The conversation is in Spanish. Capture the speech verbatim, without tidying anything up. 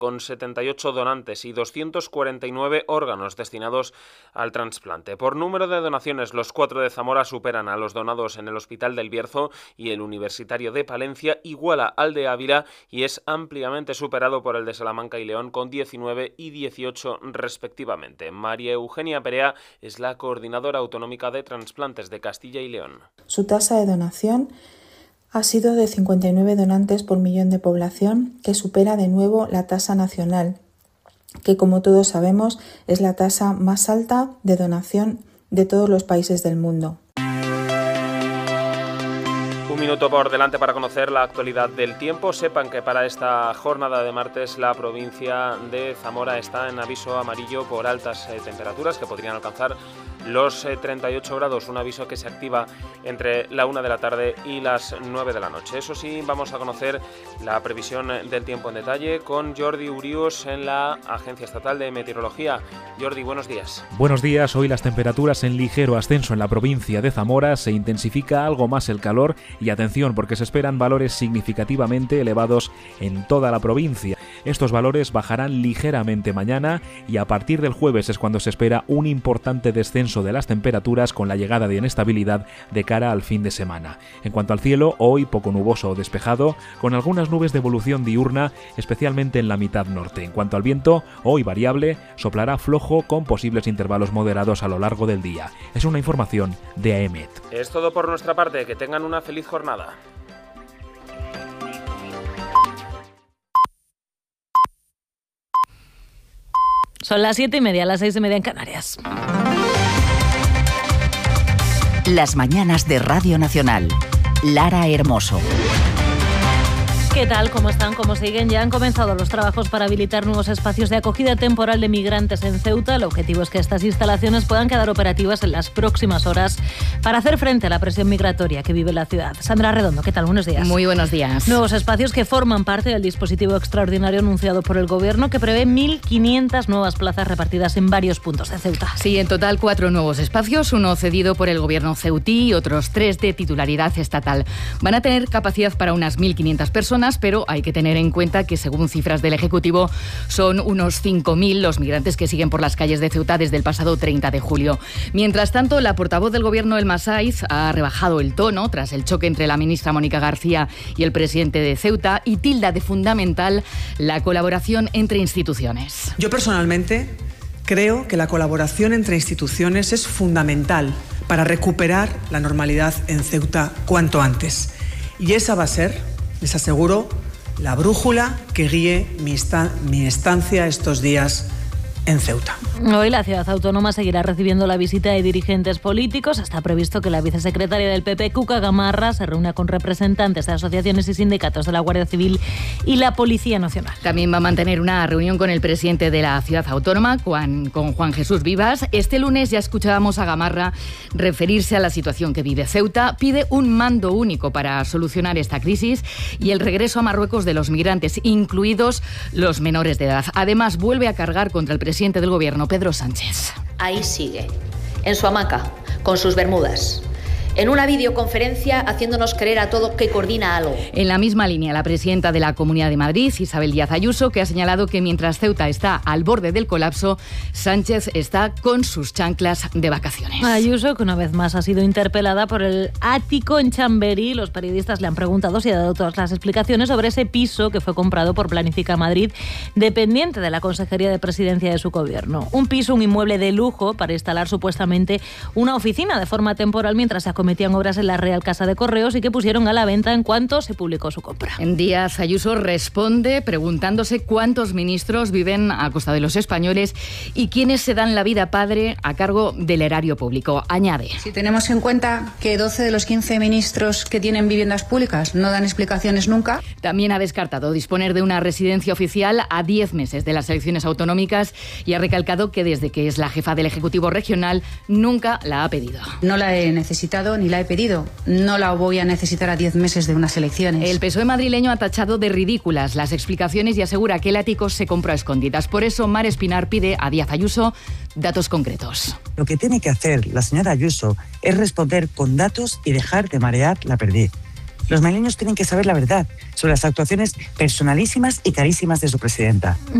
con setenta y ocho donantes y doscientos cuarenta y nueve órganos destinados al trasplante. Por número de donaciones, los cuatro de Zamora superan a los donados en el Hospital del Bierzo, y el Universitario de Palencia iguala al de Ávila y es ampliamente superado por el de Salamanca y León con diecinueve y dieciocho respectivamente. María Eugenia Perea es la coordinadora autonómica de trasplantes de Castilla y León. Su tasa de donación ha sido de cincuenta y nueve donantes por millón de población, que supera de nuevo la tasa nacional, que como todos sabemos es la tasa más alta de donación de todos los países del mundo. Un minuto por delante para conocer la actualidad del tiempo. Sepan que para esta jornada de martes la provincia de Zamora está en aviso amarillo por altas eh, temperaturas que podrían alcanzar los eh, treinta y ocho grados, un aviso que se activa entre la una de la tarde y las nueve de la noche. Eso sí, vamos a conocer la previsión del tiempo en detalle con Jordi Urius en la Agencia Estatal de Meteorología. Jordi, buenos días. Buenos días. Hoy las temperaturas en ligero ascenso en la provincia de Zamora, se intensifica algo más el calor y atención porque se esperan valores significativamente elevados en toda la provincia. Estos valores bajarán ligeramente mañana y a partir del jueves es cuando se espera un importante descenso de las temperaturas con la llegada de inestabilidad de cara al fin de semana. En cuanto al cielo, hoy poco nuboso o despejado, con algunas nubes de evolución diurna, especialmente en la mitad norte. En cuanto al viento, hoy variable, soplará flojo con posibles intervalos moderados a lo largo del día. Es una información de AEMET. Es todo por nuestra parte, que tengan una feliz jornada. Son las siete y media, las seis y media en Canarias. Las mañanas de Radio Nacional. Lara Hermoso. ¿Qué tal? ¿Cómo están? ¿Cómo siguen? Ya han comenzado los trabajos para habilitar nuevos espacios de acogida temporal de migrantes en Ceuta. El objetivo es que estas instalaciones puedan quedar operativas en las próximas horas para hacer frente a la presión migratoria que vive la ciudad. Sandra Redondo, ¿qué tal? Buenos días. Muy buenos días. Nuevos espacios que forman parte del dispositivo extraordinario anunciado por el Gobierno, que prevé mil quinientas nuevas plazas repartidas en varios puntos de Ceuta. Sí, en total cuatro nuevos espacios, uno cedido por el Gobierno ceutí y otros tres de titularidad estatal. Van a tener capacidad para unas mil quinientas personas, pero hay que tener en cuenta que, según cifras del Ejecutivo, son unos cinco mil los migrantes que siguen por las calles de Ceuta desde el pasado treinta de julio. Mientras tanto, la portavoz del Gobierno, Elma Saiz, ha rebajado el tono tras el choque entre la ministra Mónica García y el presidente de Ceuta y tilda de fundamental la colaboración entre instituciones. Yo personalmente creo que la colaboración entre instituciones es fundamental para recuperar la normalidad en Ceuta cuanto antes. Y esa va a ser, les aseguro, la brújula que guíe mi, esta- mi estancia estos días en Ceuta. Hoy la ciudad autónoma seguirá recibiendo la visita de dirigentes políticos. Está previsto que la vicesecretaria del P P, Cuca Gamarra, se reúna con representantes de asociaciones y sindicatos de la Guardia Civil y la Policía Nacional. También va a mantener una reunión con el presidente de la ciudad autónoma, Juan, con Juan Jesús Vivas. Este lunes ya escuchábamos a Gamarra referirse a la situación que vive Ceuta. Pide un mando único para solucionar esta crisis y el regreso a Marruecos de los migrantes, incluidos los menores de edad. Además, vuelve a cargar contra el presidente del Gobierno, Pedro Sánchez. Ahí sigue, en su hamaca, con sus bermudas, en una videoconferencia haciéndonos creer a todo que coordina algo. En la misma línea, la presidenta de la Comunidad de Madrid, Isabel Díaz Ayuso, que ha señalado que mientras Ceuta está al borde del colapso, Sánchez está con sus chanclas de vacaciones. Ayuso, que una vez más ha sido interpelada por el ático en Chamberí. Los periodistas le han preguntado si ha dado todas las explicaciones sobre ese piso que fue comprado por Planifica Madrid, dependiente de la Consejería de Presidencia de su gobierno. Un piso, un inmueble de lujo para instalar supuestamente una oficina de forma temporal mientras se cometían obras en la Real Casa de Correos y que pusieron a la venta en cuanto se publicó su compra. Díaz Ayuso responde preguntándose cuántos ministros viven a costa de los españoles y quiénes se dan la vida padre a cargo del erario público. Añade: si tenemos en cuenta que doce de los quince ministros que tienen viviendas públicas no dan explicaciones nunca. También ha descartado disponer de una residencia oficial a diez meses de las elecciones autonómicas y ha recalcado que desde que es la jefa del Ejecutivo Regional nunca la ha pedido. No la he necesitado ni la he pedido. No la voy a necesitar a diez meses de unas elecciones. El P S O E madrileño ha tachado de ridículas las explicaciones y asegura que el ático se compró a escondidas. Por eso, Mar Espinar pide a Díaz Ayuso datos concretos. Lo que tiene que hacer la señora Ayuso es responder con datos y dejar de marear la perdiz. Los madrileños tienen que saber la verdad sobre las actuaciones personalísimas y carísimas de su presidenta.